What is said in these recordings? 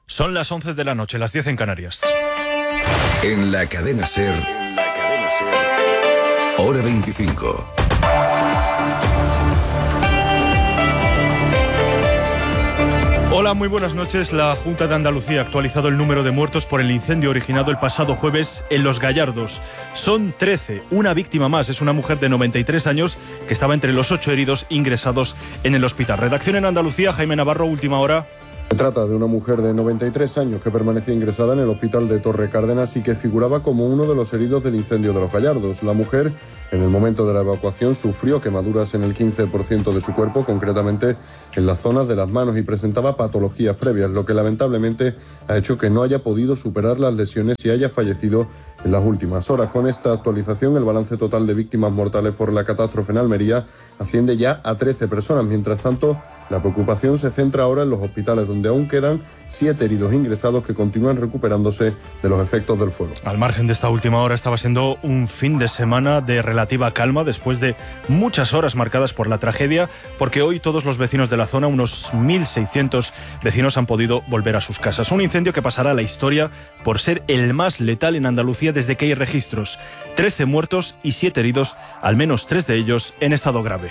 Son las 11 de la noche, las 10 en Canarias. En la cadena SER, Hora 25. Hola, muy buenas noches. La Junta de Andalucía ha actualizado el número de muertos por el incendio originado el pasado jueves en Los Gallardos. Son 13, una víctima más. Es una mujer de 93 años que estaba entre los 8 heridos ingresados en el hospital. Redacción en Andalucía, Jaime Navarro, última hora. Se trata de una mujer de 93 años que permanecía ingresada en el hospital de Torre Cárdenas y que figuraba como uno de los heridos del incendio de Los Gallardos. La mujer, en el momento de la evacuación, sufrió quemaduras en el 15% de su cuerpo, concretamente en las zonas de las manos, y presentaba patologías previas, lo que lamentablemente ha hecho que no haya podido superar las lesiones y haya fallecido en las últimas horas. Con esta actualización, el balance total de víctimas mortales por la catástrofe en Almería asciende ya a 13 personas. Mientras tanto, la preocupación se centra ahora en los hospitales, donde aún quedan 7 heridos ingresados que continúan recuperándose de los efectos del fuego. Al margen de esta última hora, estaba siendo un fin de semana de relativa calma después de muchas horas marcadas por la tragedia, porque hoy todos los vecinos de la zona, unos 1.600 vecinos, han podido volver a sus casas. Un incendio que pasará a la historia por ser el más letal en Andalucía desde que hay registros. 13 muertos y 7 heridos, al menos 3 de ellos en estado grave.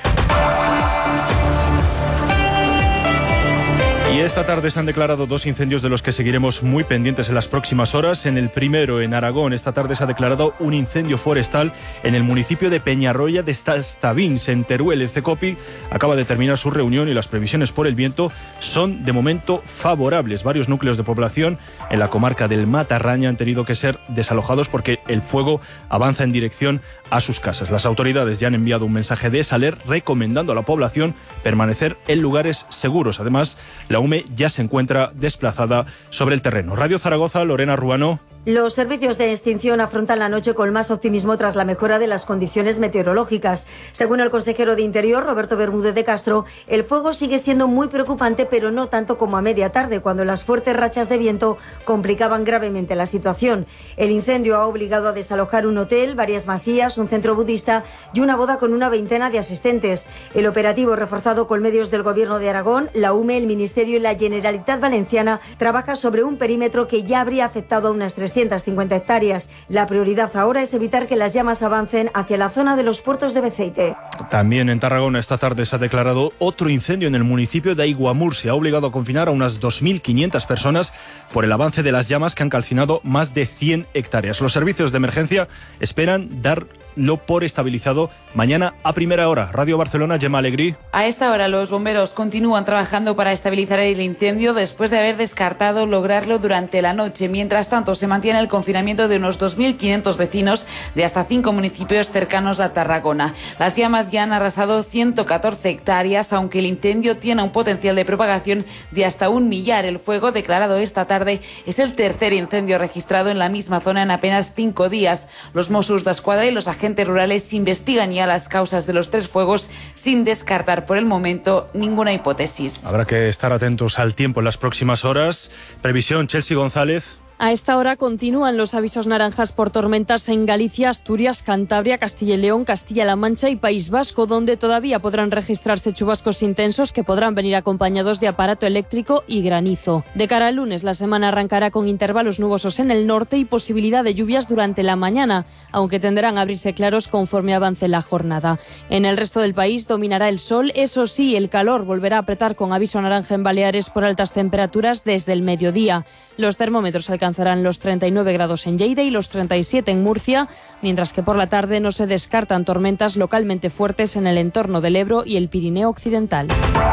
Y esta tarde se han declarado 2 incendios de los que seguiremos muy pendientes en las próximas horas. En el primero, en Aragón, esta tarde se ha declarado un incendio forestal en el municipio de Peñarroya de Stavins, en Teruel. El CECOPI acaba de terminar su reunión y las previsiones por el viento son de momento favorables. Varios núcleos de población en la comarca del Matarraña han tenido que ser desalojados porque el fuego avanza en dirección a sus casas. Las autoridades ya han enviado un mensaje de desaler recomendando a la población permanecer en lugares seguros. Además, la UME ya se encuentra desplazada sobre el terreno. Radio Zaragoza, Lorena Ruano. Los servicios de extinción afrontan la noche con más optimismo tras la mejora de las condiciones meteorológicas. Según el consejero de Interior, Roberto Bermúdez de Castro, el fuego sigue siendo muy preocupante, pero no tanto como a media tarde, cuando las fuertes rachas de viento complicaban gravemente la situación. El incendio ha obligado a desalojar un hotel, varias masías, un centro budista y una boda con una veintena de asistentes. El operativo, reforzado con medios del Gobierno de Aragón, la UME, el Ministerio y la Generalitat Valenciana, trabaja sobre un perímetro que ya habría afectado a unas 350 hectáreas. La prioridad ahora es evitar que las llamas avancen hacia la zona de los puertos de Beceite. También en Tarragona esta tarde se ha declarado otro incendio en el municipio de Aiguamur. Se ha obligado a confinar a unas 2.500 personas por el avance de las llamas que han calcinado más de 100 hectáreas. Los servicios de emergencia esperan darlo por estabilizado mañana a primera hora. Radio Barcelona, Gemma Alegrí. A esta hora los bomberos continúan trabajando para estabilizar el incendio después de haber descartado lograrlo durante la noche. Mientras tanto, se mantiene el confinamiento de unos 2.500 vecinos de hasta 5 municipios cercanos a Tarragona. Las llamas ya han arrasado 114 hectáreas, aunque el incendio tiene un potencial de propagación de hasta 1 millar. El fuego declarado esta tarde es el tercer incendio registrado en la misma zona en apenas 5 días. Los Mossos d'Esquadra y los agentes rurales investigan ya las causas de los 3 fuegos sin descartar por el momento ninguna hipótesis. Habrá que estar atentos al tiempo en las próximas horas. Previsión, Chelsea González. A esta hora continúan los avisos naranjas por tormentas en Galicia, Asturias, Cantabria, Castilla y León, Castilla-La Mancha y País Vasco, donde todavía podrán registrarse chubascos intensos que podrán venir acompañados de aparato eléctrico y granizo. De cara al lunes, la semana arrancará con intervalos nubosos en el norte y posibilidad de lluvias durante la mañana, aunque tenderán a abrirse claros conforme avance la jornada. En el resto del país dominará el sol, eso sí, el calor volverá a apretar con aviso naranja en Baleares por altas temperaturas desde el mediodía. Los termómetros alcanzarán los 39 grados en Lleida y los 37 en Murcia, mientras que por la tarde no se descartan tormentas localmente fuertes en el entorno del Ebro y el Pirineo Occidental.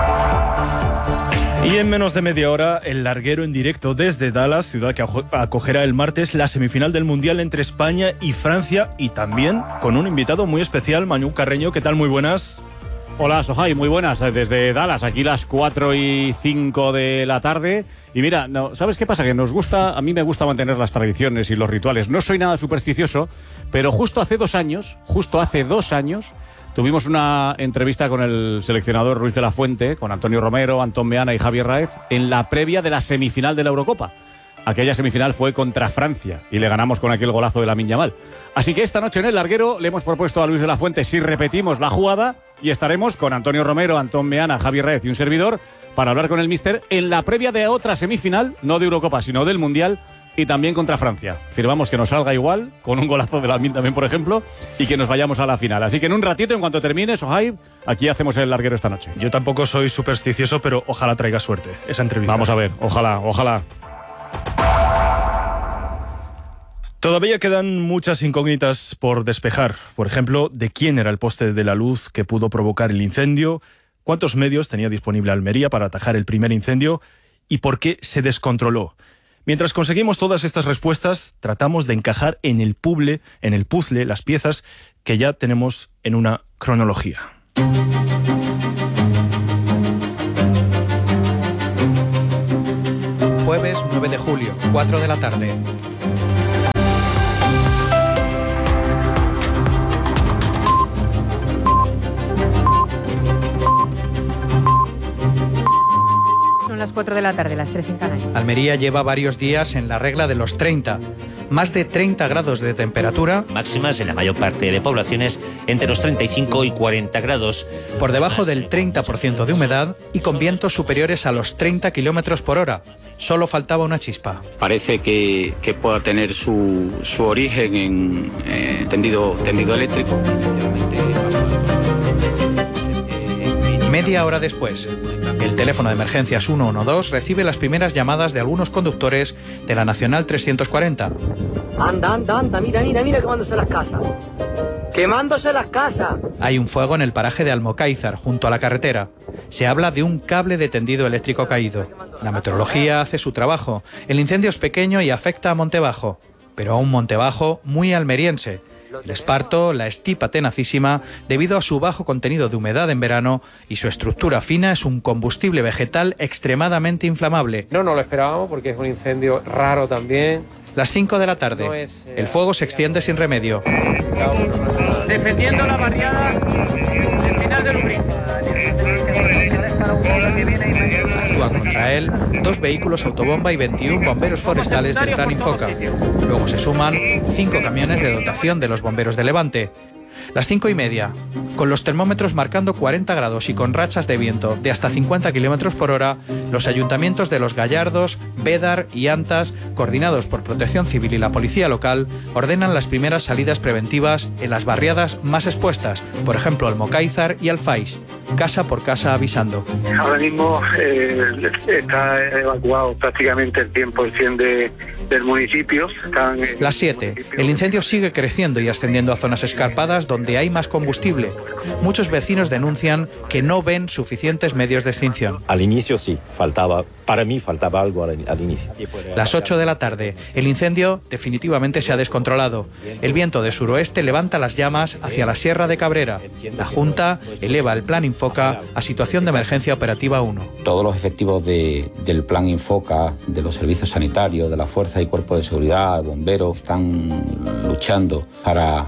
Y en menos de media hora, el larguero en directo desde Dallas, ciudad que acogerá el martes la semifinal del Mundial entre España y Francia, y también con un invitado muy especial, Manu Carreño. ¿Qué tal? Muy buenas. Hola, Sohai, muy buenas, desde Dallas, aquí las 4:05 de la tarde. Y mira, ¿sabes qué pasa? Que a mí me gusta mantener las tradiciones y los rituales. No soy nada supersticioso, pero justo hace 2 años, tuvimos una entrevista con el seleccionador Ruiz de la Fuente, con Antonio Romero, Antón Meana y Javier Raez, en la previa de la semifinal de la Eurocopa. Aquella semifinal fue contra Francia y le ganamos con aquel golazo de Lamine Yamal. Así que esta noche en el larguero le hemos propuesto a Luis de la Fuente si repetimos la jugada y estaremos con Antonio Romero, Antón Meana, Javier Raez y un servidor para hablar con el míster en la previa de otra semifinal, no de Eurocopa, sino del Mundial, y también contra Francia. Firmamos que nos salga igual, con un golazo de Lamine también, por ejemplo, y que nos vayamos a la final. Así que en un ratito, en cuanto termine, Sohaib, aquí hacemos el larguero esta noche. Yo tampoco soy supersticioso, pero ojalá traiga suerte esa entrevista. Vamos a ver, ojalá. Todavía quedan muchas incógnitas por despejar. Por ejemplo, de quién era el poste de la luz que pudo provocar el incendio, cuántos medios tenía disponible Almería para atajar el primer incendio y por qué se descontroló. Mientras conseguimos todas estas respuestas, tratamos de encajar en el puzzle, las piezas que ya tenemos en una cronología. Jueves 9 de julio, 4 de la tarde. Las 4 de la tarde, las 3 en Canarias. Almería lleva varios días en la regla de los 30. Más de 30 grados de temperatura. Máximas en la mayor parte de poblaciones entre los 35 y 40 grados. Por debajo del 30% de humedad y con vientos superiores a los 30 kilómetros por hora. Solo faltaba una chispa. Parece que pueda tener su origen en tendido eléctrico. Media hora después, el teléfono de emergencias 112 recibe las primeras llamadas de algunos conductores de la Nacional 340. Anda, mira quemándose las casas. ¡Quemándose las casas! Hay un fuego en el paraje de Almocáizar, junto a la carretera. Se habla de un cable de tendido eléctrico caído. La meteorología hace su trabajo. El incendio es pequeño y afecta a Montebajo, pero a un Montebajo muy almeriense. El esparto, la estipa tenacísima, debido a su bajo contenido de humedad en verano y su estructura fina, es un combustible vegetal extremadamente inflamable. No lo esperábamos porque es un incendio raro también. Las 5 de la tarde. El fuego se extiende sin remedio. Defendiendo la barriada del final del Ubrín. Actúan contra él 2 vehículos autobomba y 21 bomberos forestales del Plan Infoca. Luego se suman 5 camiones de dotación de los bomberos de Levante. Las 5:30, con los termómetros marcando 40 grados y con rachas de viento de hasta 50 kilómetros por hora, los ayuntamientos de Los Gallardos, Bédar y Antas, coordinados por Protección Civil y la Policía Local, ordenan las primeras salidas preventivas en las barriadas más expuestas, por ejemplo Almocáizar y Alfais, casa por casa avisando. Ahora mismo está evacuado prácticamente el 100% del municipio. Las 7. El incendio sigue creciendo y ascendiendo a zonas escarpadas donde hay más combustible. Muchos vecinos denuncian que no ven suficientes medios de extinción. Al inicio sí, para mí faltaba algo al inicio. Las 8 de la tarde. El incendio definitivamente se ha descontrolado. El viento de suroeste levanta las llamas hacia la Sierra de Cabrera. La Junta eleva el Plan Infoca a situación de emergencia operativa 1. Todos los efectivos del Plan Infoca, de los servicios sanitarios, de la Fuerza y Cuerpo de Seguridad, bomberos, están luchando para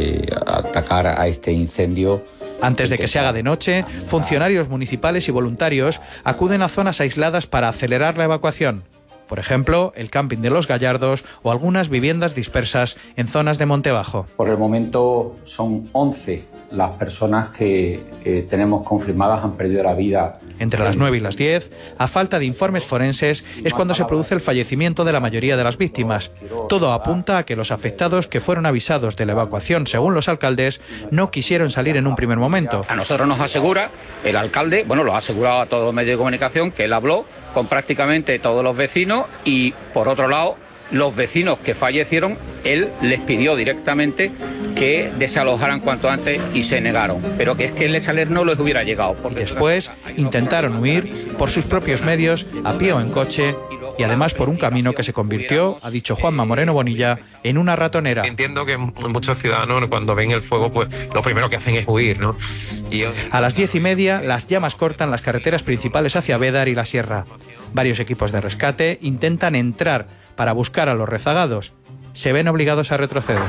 atacar a este incendio. Antes de que se haga de noche, funcionarios municipales y voluntarios acuden a zonas aisladas para acelerar la evacuación. Por ejemplo, el camping de Los Gallardos o algunas viviendas dispersas en zonas de Montebajo. Por el momento son 11 las personas que tenemos confirmadas han perdido la vida. Entre las 9 y las 10, a falta de informes forenses, es cuando se produce el fallecimiento de la mayoría de las víctimas. Todo apunta a que los afectados que fueron avisados de la evacuación, según los alcaldes, no quisieron salir en un primer momento. A nosotros nos asegura el alcalde, lo ha asegurado a todos los medios de comunicación, que él habló con prácticamente todos los vecinos y, por otro lado, los vecinos que fallecieron, él les pidió directamente que desalojaran cuanto antes y se negaron. Pero que es que el saler no les hubiera llegado. Y después intentaron huir por sus propios medios, a pie o en coche, y además por un camino que se convirtió, ha dicho Juanma Moreno Bonilla, en una ratonera. Entiendo que muchos ciudadanos cuando ven el fuego, pues lo primero que hacen es huir, ¿no? A las 10:30 las llamas cortan las carreteras principales hacia Bédar y la Sierra. Varios equipos de rescate intentan entrar para buscar a los rezagados. Se ven obligados a retroceder.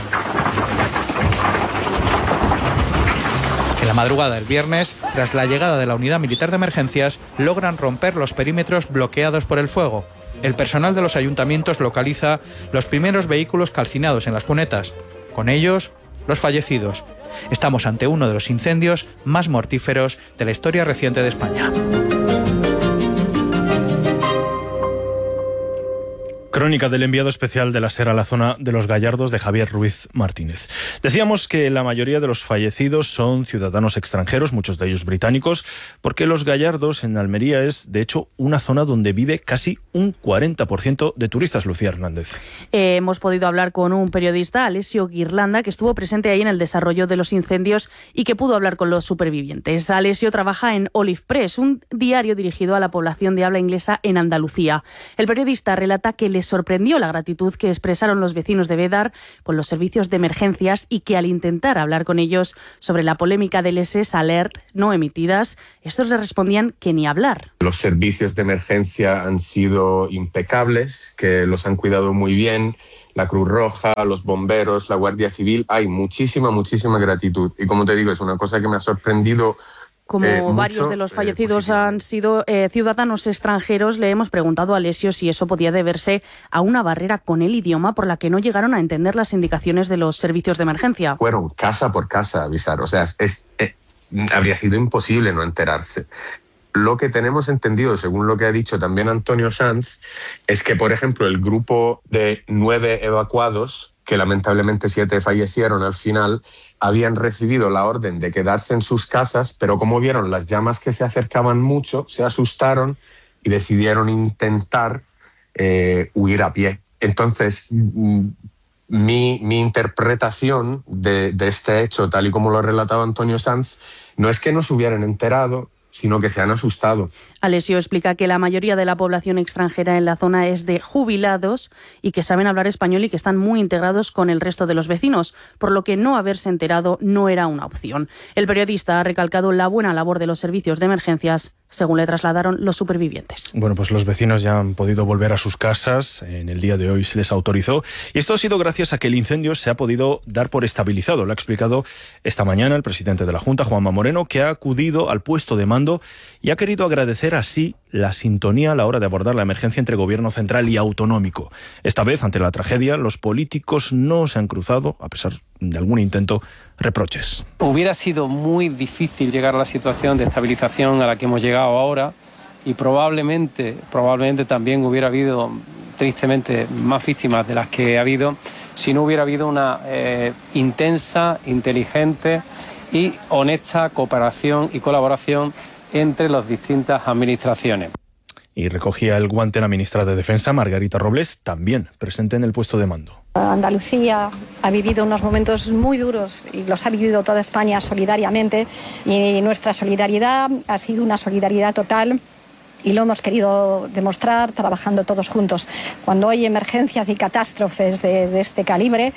En la madrugada del viernes, tras la llegada de la unidad militar de emergencias, logran romper los perímetros bloqueados por el fuego. El personal de los ayuntamientos localiza los primeros vehículos calcinados en las cunetas. Con ellos, los fallecidos. Estamos ante uno de los incendios más mortíferos de la historia reciente de España. Crónica del enviado especial de la SER a la zona de los Gallardos, de Javier Ruiz Martínez. Decíamos que la mayoría de los fallecidos son ciudadanos extranjeros, muchos de ellos británicos, porque los Gallardos en Almería es, de hecho, una zona donde vive casi un 40% de turistas. Lucía Hernández. Hemos podido hablar con un periodista, Alessio Ghirlanda, que estuvo presente ahí en el desarrollo de los incendios y que pudo hablar con los supervivientes. Alessio trabaja en Olive Press, un diario dirigido a la población de habla inglesa en Andalucía. El periodista relata que les sorprendió la gratitud que expresaron los vecinos de Bédar con los servicios de emergencias y que al intentar hablar con ellos sobre la polémica del SS Alert no emitidas, estos les respondían que ni hablar. Los servicios de emergencia han sido impecables, que los han cuidado muy bien, la Cruz Roja, los bomberos, la Guardia Civil. Hay muchísima gratitud. Y como te digo, es una cosa que me ha sorprendido. Como varios de los fallecidos han sido ciudadanos extranjeros, le hemos preguntado a Alessio si eso podía deberse a una barrera con el idioma por la que no llegaron a entender las indicaciones de los servicios de emergencia. Fueron casa por casa a avisar, o sea, habría sido imposible no enterarse. Lo que tenemos entendido, según lo que ha dicho también Antonio Sanz, es que, por ejemplo, el grupo de 9 evacuados, que lamentablemente 7 fallecieron al final, habían recibido la orden de quedarse en sus casas, pero como vieron las llamas que se acercaban mucho, se asustaron y decidieron intentar huir a pie. Entonces, mi interpretación de este hecho, tal y como lo ha relatado Antonio Sanz, no es que no se hubieran enterado, sino que se han asustado. Alessio explica que la mayoría de la población extranjera en la zona es de jubilados y que saben hablar español y que están muy integrados con el resto de los vecinos, por lo que no haberse enterado no era una opción. El periodista ha recalcado la buena labor de los servicios de emergencias, según le trasladaron los supervivientes. Bueno, pues los vecinos ya han podido volver a sus casas. En el día de hoy se les autorizó. Y esto ha sido gracias a que el incendio se ha podido dar por estabilizado. Lo ha explicado esta mañana el presidente de la Junta, Juanma Moreno, que ha acudido al puesto de mando y ha querido agradecer así la sintonía a la hora de abordar la emergencia entre gobierno central y autonómico. Esta vez, ante la tragedia, los políticos no se han cruzado, a pesar de algún intento, reproches. Hubiera sido muy difícil llegar a la situación de estabilización a la que hemos llegado ahora y probablemente también hubiera habido, tristemente, más víctimas de las que ha habido si no hubiera habido una intensa, inteligente y honesta cooperación y colaboración entre las distintas administraciones. Y recogía el guante la ministra de Defensa, Margarita Robles, también presente en el puesto de mando. Andalucía ha vivido unos momentos muy duros y los ha vivido toda España solidariamente, y nuestra solidaridad ha sido una solidaridad total y lo hemos querido demostrar trabajando todos juntos. Cuando hay emergencias y catástrofes de este calibre,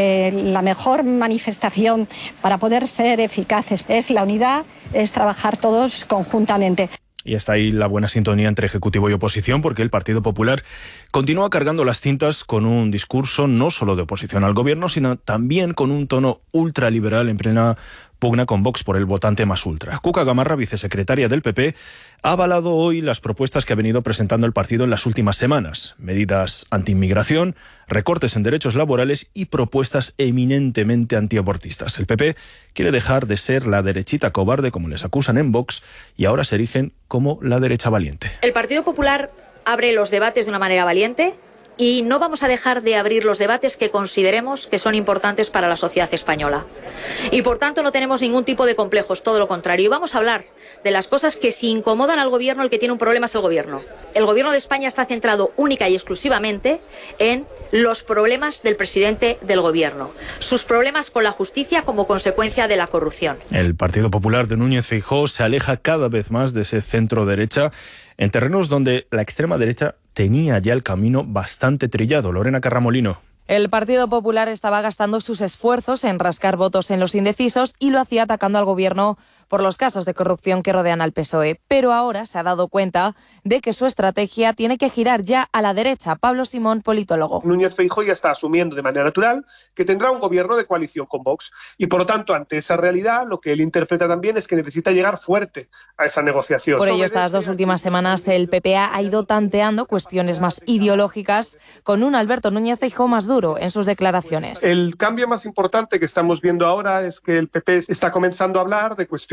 la mejor manifestación para poder ser eficaces es la unidad, es trabajar todos conjuntamente. Y está ahí la buena sintonía entre Ejecutivo y oposición, porque el Partido Popular continúa cargando las tintas con un discurso no solo de oposición al gobierno, sino también con un tono ultraliberal en plena pugna con Vox por el votante más ultra. Cuca Gamarra, vicesecretaria del PP, ha avalado hoy las propuestas que ha venido presentando el partido en las últimas semanas. Medidas antiinmigración, recortes en derechos laborales y propuestas eminentemente antiabortistas. El PP quiere dejar de ser la derechita cobarde, como les acusan en Vox, y ahora se erigen como la derecha valiente. El Partido Popular abre los debates de una manera valiente y no vamos a dejar de abrir los debates que consideremos que son importantes para la sociedad española. Y por tanto no tenemos ningún tipo de complejos, todo lo contrario. Y vamos a hablar de las cosas que si incomodan al gobierno, el que tiene un problema es el gobierno. El gobierno de España está centrado única y exclusivamente en los problemas del presidente del gobierno, sus problemas con la justicia como consecuencia de la corrupción. El Partido Popular de Núñez Feijóo se aleja cada vez más de ese centro derecha en terrenos donde la extrema derecha tenía ya el camino bastante trillado. Lorena Carramolino. El Partido Popular estaba gastando sus esfuerzos en rascar votos en los indecisos y lo hacía atacando al gobierno por los casos de corrupción que rodean al PSOE. Pero ahora se ha dado cuenta de que su estrategia tiene que girar ya a la derecha. Pablo Simón, politólogo. Núñez Feijóo ya está asumiendo de manera natural que tendrá un gobierno de coalición con Vox. Y por lo tanto, ante esa realidad, lo que él interpreta también es que necesita llegar fuerte a esa negociación. Por ello, estas 2 últimas semanas, el PP ha ido tanteando cuestiones más ideológicas con un Alberto Núñez Feijóo más duro en sus declaraciones. El cambio más importante que estamos viendo ahora es que el PP está comenzando a hablar de cuestiones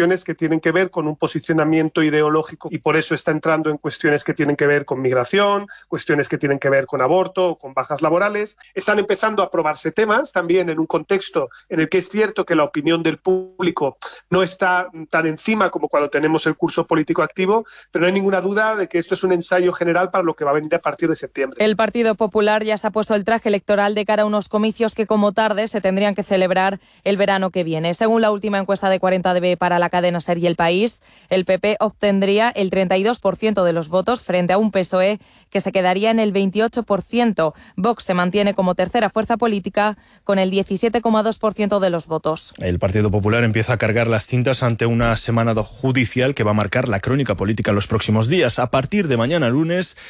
cuestiones que tienen que ver con un posicionamiento ideológico y por eso está entrando en cuestiones que tienen que ver con migración, cuestiones que tienen que ver con aborto, con bajas laborales. Están empezando a aprobarse temas también en un contexto en el que es cierto que la opinión del público no está tan encima como cuando tenemos el curso político activo, pero no hay ninguna duda de que esto es un ensayo general para lo que va a venir a partir de septiembre. El Partido Popular ya se ha puesto el traje electoral de cara a unos comicios que, como tarde, se tendrían que celebrar el verano que viene. Según la última encuesta de 40DB para la cadena SER y El País, el PP obtendría el 32% de los votos frente a un PSOE que se quedaría en el 28%. Vox se mantiene como tercera fuerza política con el 17,2% de los votos. El Partido Popular empieza a cargar las cintas ante una semana judicial que va a marcar la crónica política en los próximos días. A partir de mañana lunes